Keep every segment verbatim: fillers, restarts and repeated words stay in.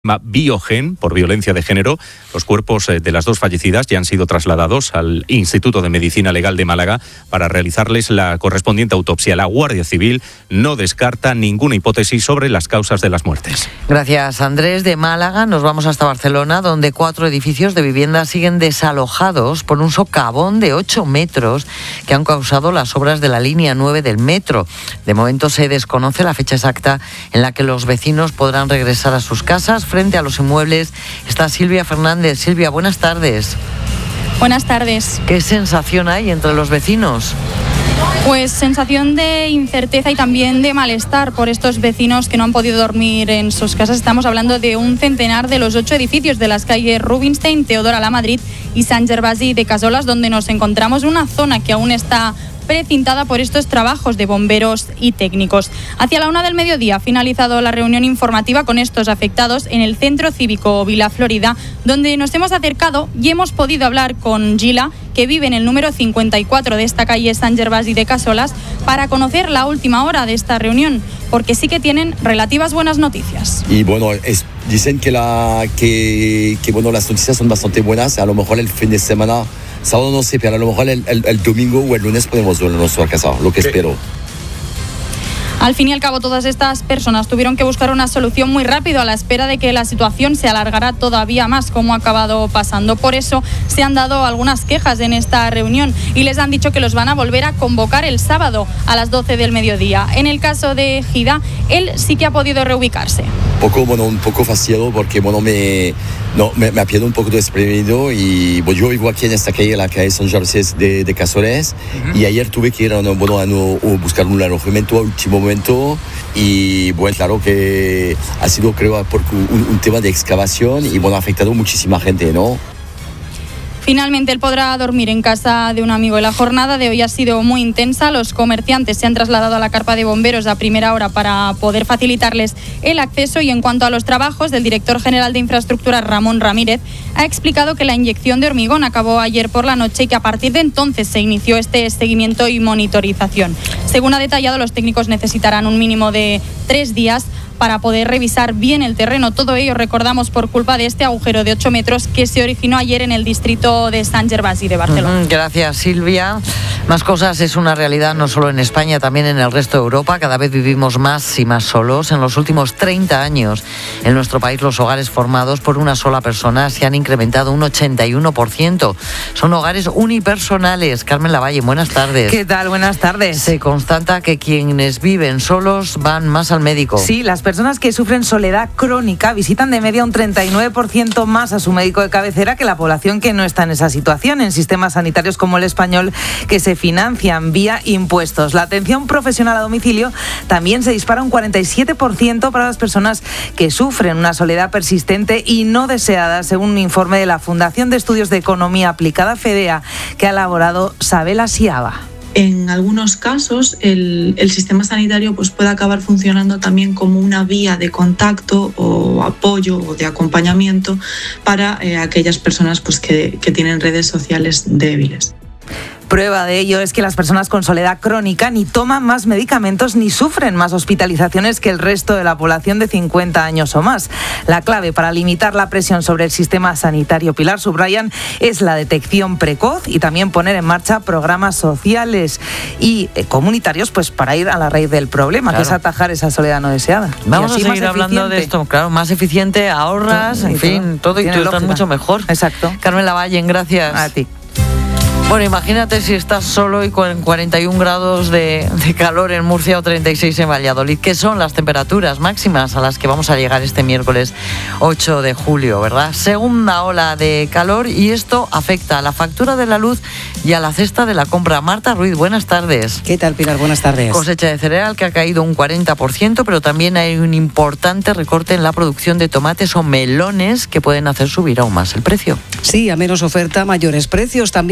Biogen, por violencia de género. Los cuerpos de las dos fallecidas ya han sido trasladados al Instituto de Medicina Legal de Málaga para realizarles la correspondiente autopsia. La Guardia Civil no descarta ninguna hipótesis sobre las causas de las muertes. Gracias, Andrés. De Málaga nos vamos hasta Barcelona, donde cuatro edificios de vivienda siguen desalojados por un socavón de ocho metros que han causado las obras de la línea nueve del metro. De momento se desconoce la fecha exacta en la que los vecinos podrán regresar a sus casas. Frente a los inmuebles está Silvia Fernández. Silvia, buenas tardes. Buenas tardes. ¿Qué sensación hay entre los vecinos? Pues sensación de incerteza y también de malestar por estos vecinos que no han podido dormir en sus casas. Estamos hablando de un centenar de los ocho edificios de las calles Rubinstein, Teodora Lamadrid y Sant Gervasi de Cassoles, donde nos encontramos, una zona que aún está precintada por estos trabajos de bomberos y técnicos. Hacia la una del mediodía ha finalizado la reunión informativa con estos afectados en el Centro Cívico Vila Florida, donde nos hemos acercado y hemos podido hablar con Gila, que vive en el número cincuenta y cuatro de esta calle Sant Gervasi de Cassoles, para conocer la última hora de esta reunión, porque sí que tienen relativas buenas noticias. Y bueno, es, dicen que, la, que, que bueno, las noticias son bastante buenas. A lo mejor el fin de semana, sábado no sé, pero a lo mejor el, el, el domingo o el lunes podemos volver a nuestra casa, lo que espero. Al fin y al cabo, todas estas personas tuvieron que buscar una solución muy rápido a la espera de que la situación se alargara todavía más, como ha acabado pasando. Por eso se han dado algunas quejas en esta reunión y les han dicho que los van a volver a convocar el sábado a las doce del mediodía. En el caso de Gida, él sí que ha podido reubicarse. Poco, bueno, un poco fastidiado porque bueno, me, no, me, me ha pillado un poco desprevenido y bueno, yo vivo aquí en esta calle, la calle Sant Gervasi de, de Cassoles, uh-huh. Y ayer tuve que ir a, bueno, a, no, a buscar un alojamiento a último momento y bueno, claro que ha sido, creo, por un, un tema de excavación y bueno, ha afectado muchísima gente, ¿no? Finalmente él podrá dormir en casa de un amigo. La jornada de hoy ha sido muy intensa. Los comerciantes se han trasladado a la carpa de bomberos a primera hora para poder facilitarles el acceso. Y en cuanto a los trabajos, el director general de Infraestructuras, Ramón Ramírez, ha explicado que la inyección de hormigón acabó ayer por la noche y que a partir de entonces se inició este seguimiento y monitorización. Según ha detallado, los técnicos necesitarán un mínimo de tres días para poder revisar bien el terreno. Todo ello, recordamos, por culpa de este agujero de ocho metros que se originó ayer en el distrito de Sant Gervasi de Barcelona. Gracias, Silvia. Más cosas es una realidad no solo en España, también en el resto de Europa. Cada vez vivimos más y más solos. En los últimos treinta años, en nuestro país, los hogares formados por una sola persona se han incrementado un ochenta y uno por ciento. Son hogares unipersonales. Carmen Lavalle, buenas tardes. ¿Qué tal? Buenas tardes. Se constata que quienes viven solos van más al médico. Sí, las personas que sufren soledad crónica visitan de media un treinta y nueve por ciento más a su médico de cabecera que la población que no está en esa situación, en sistemas sanitarios como el español, que se financian vía impuestos. La atención profesional a domicilio también se dispara un cuarenta y siete por ciento para las personas que sufren una soledad persistente y no deseada, según un informe de la Fundación de Estudios de Economía Aplicada, FEDEA, que ha elaborado Sabela Siaba. En algunos casos el, el sistema sanitario pues, puede acabar funcionando también como una vía de contacto o apoyo o de acompañamiento para eh, aquellas personas pues, que, que tienen redes sociales débiles. Prueba de ello es que las personas con soledad crónica ni toman más medicamentos ni sufren más hospitalizaciones que el resto de la población de cincuenta años o más. La clave para limitar la presión sobre el sistema sanitario, Pilar, subrayan, es la detección precoz y también poner en marcha programas sociales y eh, comunitarios pues para ir a la raíz del problema, claro, que es atajar esa soledad no deseada. Vamos a seguir hablando de esto, claro, más eficiente, ahorras, en fin, todo, y tú estás mucho mejor. Exacto. Carmen Lavalle, gracias. A ti. Bueno, imagínate si estás solo y con cuarenta y un grados de, de calor en Murcia o treinta y seis en Valladolid. ¿Qué son las temperaturas máximas a las que vamos a llegar este miércoles ocho de julio, verdad? Segunda ola de calor y esto afecta a la factura de la luz y a la cesta de la compra. Marta Ruiz, buenas tardes. ¿Qué tal, Pilar? Buenas tardes. Cosecha de cereal que ha caído un cuarenta por ciento, pero también hay un importante recorte en la producción de tomates o melones que pueden hacer subir aún más el precio. Sí, a menos oferta, mayores precios. También se espera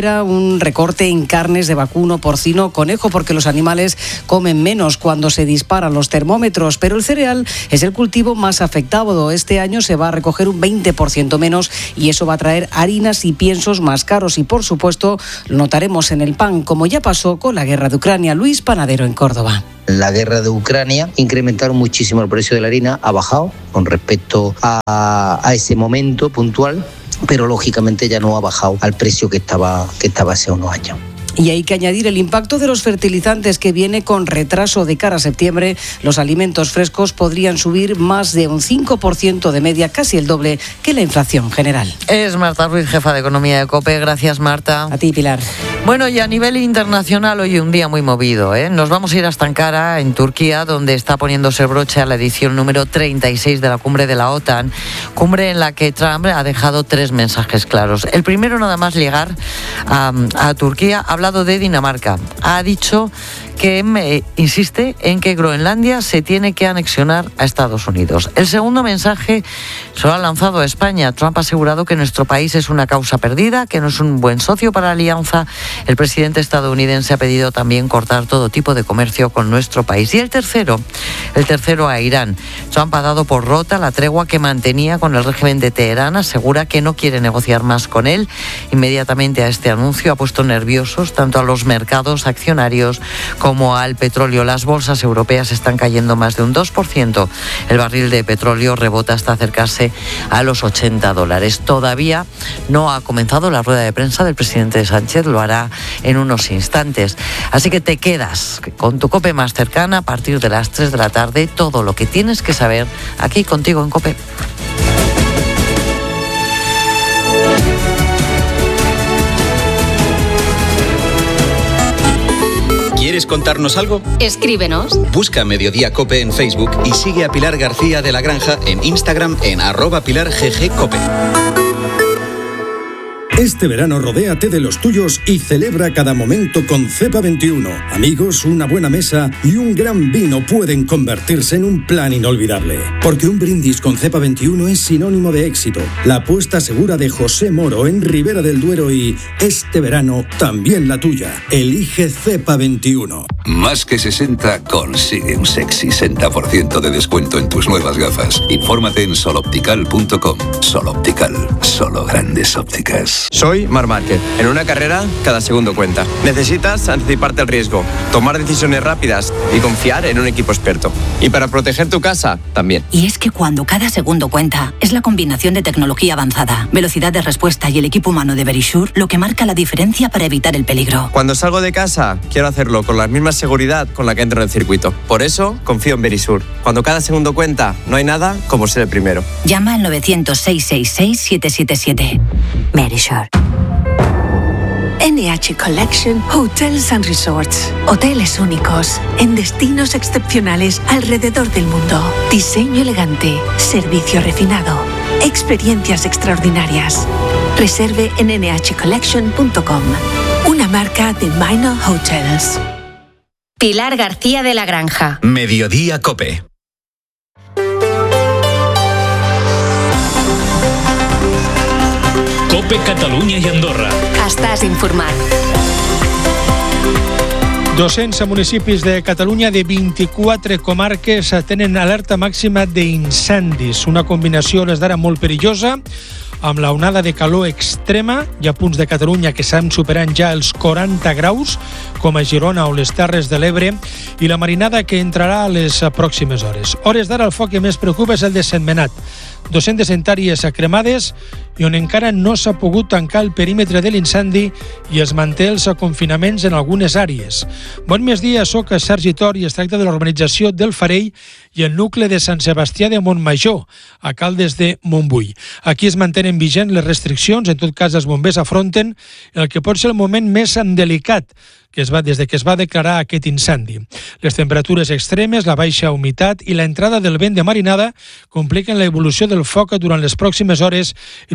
espera un recorte en carnes de vacuno, porcino, conejo, porque los animales comen menos cuando se disparan los termómetros, pero el cereal es el cultivo más afectado. Este año se va a recoger un veinte por ciento menos y eso va a traer harinas y piensos más caros y, por supuesto, lo notaremos en el pan, como ya pasó con la guerra de Ucrania. Luis Panadero en Córdoba. La guerra de Ucrania incrementaron muchísimo el precio de la harina, ha bajado con respecto a, a ese momento puntual, pero lógicamente ya no ha bajado al precio que estaba, que estaba hace unos años. Y hay que añadir el impacto de los fertilizantes, que viene con retraso de cara a septiembre. Los alimentos frescos podrían subir más de un cinco por ciento de media, casi el doble que la inflación general. Es Marta Ruiz, jefa de Economía de COPE. Gracias, Marta. A ti, Pilar. Bueno, y a nivel internacional hoy un día muy movido, ¿eh? Nos vamos a ir hasta Ankara, en Turquía, donde está poniéndose el broche a la edición número treinta y seis de la cumbre de la OTAN, cumbre en la que Trump ha dejado tres mensajes claros. El primero, nada más llegar a, a Turquía, habla hablado de Dinamarca. Ha dicho que eh, insiste en que Groenlandia se tiene que anexionar a Estados Unidos. El segundo mensaje se lo ha lanzado a España. Trump ha asegurado que nuestro país es una causa perdida, que no es un buen socio para la alianza. El presidente estadounidense ha pedido también cortar todo tipo de comercio con nuestro país. Y el tercero, el tercero a Irán. Trump ha dado por rota la tregua que mantenía con el régimen de Teherán. Asegura que no quiere negociar más con él. Inmediatamente a este anuncio ha puesto nerviosos tanto a los mercados accionarios como al petróleo. Las bolsas europeas están cayendo más de un dos por ciento. El barril de petróleo rebota hasta acercarse a los ochenta dólares. Todavía no ha comenzado la rueda de prensa del presidente Sánchez, lo hará en unos instantes. Así que te quedas con tu COPE más cercana a partir de las tres de la tarde. Todo lo que tienes que saber aquí contigo en COPE. ¿Quieres contarnos algo? Escríbenos. Busca Mediodía COPE en Facebook y sigue a Pilar García de la Granja en Instagram en arroba Pilar G G COPE. Este verano rodéate de los tuyos y celebra cada momento con Cepa veintiuno. Amigos, una buena mesa y un gran vino pueden convertirse en un plan inolvidable. Porque un brindis con Cepa veintiuno es sinónimo de éxito. La apuesta segura de José Moro en Ribera del Duero y este verano también la tuya. Elige Cepa veintiuno. Más que sesenta consigue un sexy sesenta por ciento de descuento en tus nuevas gafas. Infórmate en soloptical punto com. Soloptical, solo grandes ópticas. Soy Marc Márquez. En una carrera, cada segundo cuenta. Necesitas anticiparte al riesgo, tomar decisiones rápidas y confiar en un equipo experto. Y para proteger tu casa, también. Y es que cuando cada segundo cuenta, es la combinación de tecnología avanzada, velocidad de respuesta y el equipo humano de Verisure lo que marca la diferencia para evitar el peligro. Cuando salgo de casa, quiero hacerlo con la misma seguridad con la que entro en el circuito. Por eso, confío en Verisure. Cuando cada segundo cuenta, no hay nada como ser el primero. Llama al novecientos, seiscientos sesenta y seis, siete siete siete. Verisure. N H Collection Hotels and Resorts. Hoteles únicos en destinos excepcionales alrededor del mundo. Diseño elegante, servicio refinado, experiencias extraordinarias. Reserve en N H collection punto com. Una marca de Minor Hotels. Pilar García de la Granja. Mediodía COPE. COPE Catalunya i Andorra. Estàs informat. dos-cents municipis de Catalunya de vint-i-quatre comarques tenen alerta màxima d'incendis. Una combinació a les d'ara molt perillosa, amb la onada de calor extrema. Hi ha punts de Catalunya que estan superant ja els quaranta graus, com a Girona o les Terres de l'Ebre, i la marinada que entrarà a les pròximes hores. Hores d'ara el foc que més preocupa és el de Sentmenat. dues-centes hectàrees cremades i on encara no s'ha pogut tancar el perímetre de l'incendi i es manté els confinaments en algunes àrees. Bon migdia, soc Sergi Tor i es tracta de l'organització del Farell i el nucli de Sant Sebastià de Montmajor, a Caldes de Montbui. Aquí es mantenen vigents les restriccions, en tot cas els bombers afronten el que pot ser el moment més delicat que es va, des de que es va declarar aquest incendi. Les temperatures extremes, la baixa humitat i la entrada del vent de marinada compliquen l'evolució del foc durant les pròximes hores en una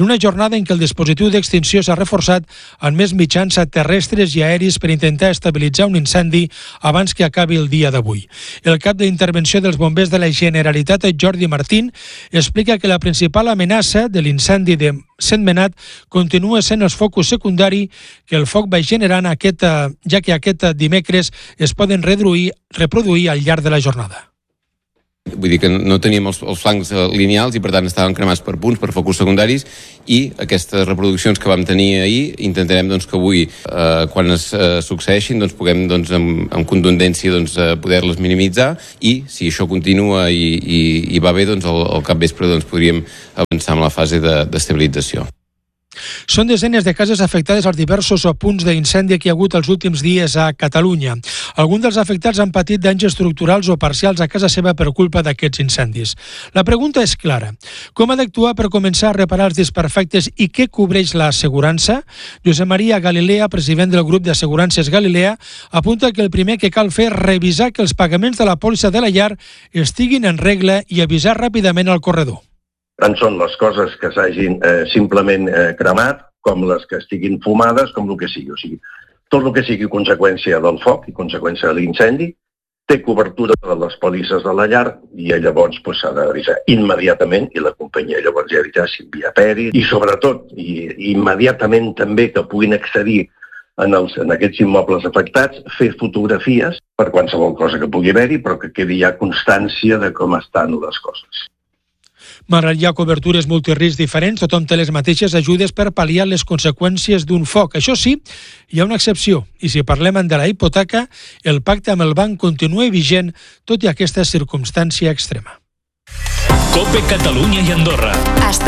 una jornada en què el dispositiu d'extinció s'ha reforçat amb més mitjans terrestres i aeris per intentar estabilitzar un incendi abans que acabi el dia d'avui. El cap d'intervenció dels bombers de la Generalitat, Jordi Martín, explica que la principal amenaça de l'incendi de Sentmenat continua sent els focus secundari que el foc va generant, aquest, ja que aquest dimecres es poden reduir, reproduir al llarg de la jornada. Vull dir que no teníem els, els flancs lineals i per tant estaven cremats per punts, per focus secundaris, i aquestes reproduccions que vam tenir ahir intentarem doncs, que avui, eh, quan es eh, succeeixin, doncs, puguem doncs, amb, amb contundència doncs, eh, poder-les minimitzar, i si això continua i, i, i va bé, doncs, al, al capvespre doncs, podríem avançar en la fase de, d'estabilització. Són desenes de cases afectades als diversos punts d'incendi que hi ha hagut els últims dies a Catalunya. Alguns dels afectats han patit danys estructurals o parcials a casa seva per culpa d'aquests incendis. La pregunta és clara. Com ha d'actuar per començar a reparar els desperfectes i què cobreix l'assegurança? Josep Maria Galilea, president del grup d'assegurances Galilea, apunta que el primer que cal fer és revisar que els pagaments de la pòlissa de la llar estiguin en regla i avisar ràpidament al corredor. Tant són les coses que s'hagin eh, simplement eh, cremat, com les que estiguin fumades, com el que sigui. O sigui, tot el que sigui conseqüència del foc i conseqüència de l'incendi té cobertura de les pòlisses de la llar i llavors pues, s'ha d'avisar immediatament i la companyia llavors ja dirà si envia pèrit i sobretot i, immediatament també que puguin accedir en, els, en aquests immobles afectats, fer fotografies per qualsevol cosa que pugui haver-hi però que quedi ja constància de com estan les coses. Malgrat hi ha cobertures multirisc diferents, tothom té les mateixes ajudes per pal·liar les conseqüències d'un foc. Això sí, hi ha una excepció, i si parlem de la hipoteca, el pacte amb el banc continua vigent, tot i aquesta circumstància extrema. COPE Catalunya i Andorra.